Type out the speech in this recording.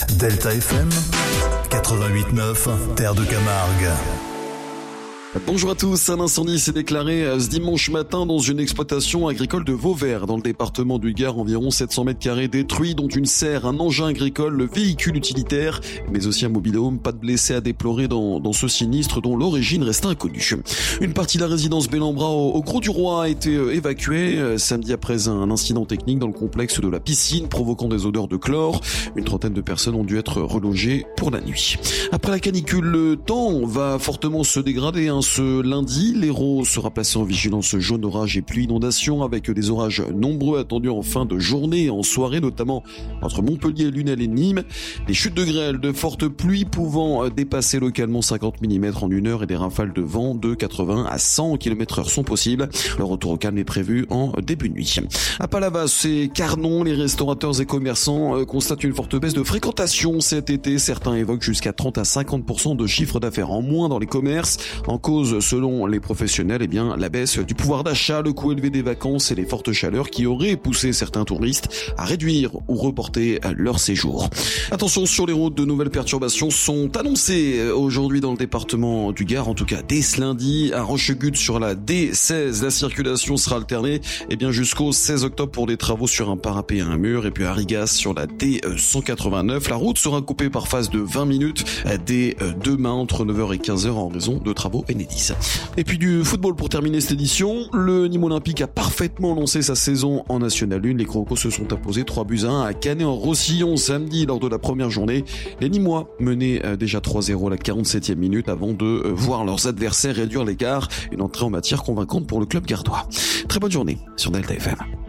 Delta FM 88.9, Terre de Camargue. Bonjour à tous, un incendie s'est déclaré ce dimanche matin dans une exploitation agricole de Vauvert dans le département du Gard. Environ 700 mètres carrés détruits, dont une serre, un engin agricole, le véhicule utilitaire, mais aussi un mobil-home. Pas de blessés à déplorer dans ce sinistre dont l'origine reste inconnue. Une partie de la résidence Bellambra au Grau-du-Roi a été évacuée samedi après un incident technique dans le complexe de la piscine provoquant des odeurs de chlore. Une trentaine de personnes ont dû être relogées pour la nuit. Après la canicule, le temps va fortement se dégrader. Ce lundi, l'Hérault sera placé en vigilance jaune orage et pluie inondation avec des orages nombreux attendus en fin de journée et en soirée, notamment entre Montpellier, Lunel et Nîmes. Les chutes de grêle, de fortes pluies pouvant dépasser localement 50 mm en une heure et des rafales de vent de 80 à 100 km/h sont possibles. Le retour au calme est prévu en début de nuit. À Palavas et Carnon, les restaurateurs et commerçants constatent une forte baisse de fréquentation cet été. Certains évoquent jusqu'à 30 à 50% de chiffre d'affaires en moins dans les commerces. En cause, selon les professionnels, la baisse du pouvoir d'achat, le coût élevé des vacances et les fortes chaleurs qui auraient poussé certains touristes à réduire ou reporter leur séjour. Attention sur les routes, de nouvelles perturbations sont annoncées aujourd'hui dans le département du Gard, en tout cas dès ce lundi. À Rochegude sur la D16, la circulation sera alternée jusqu'au 16 octobre pour des travaux sur un parapet et un mur. Et puis à Rigas sur la D189, la route sera coupée par phase de 20 minutes dès demain entre 9h et 15h en raison de travaux Enedis. Et puis du football pour terminer cette édition. Le Nîmes Olympique a parfaitement lancé sa saison en National 1. Les Crocos se sont imposés 3-1 à Canet-en-Roussillon samedi lors de la première journée. Les Nîmois menaient déjà 3-0 à la 47e minute avant de voir leurs adversaires réduire l'écart. Une entrée en matière convaincante pour le club gardois. Très bonne journée sur Delta FM.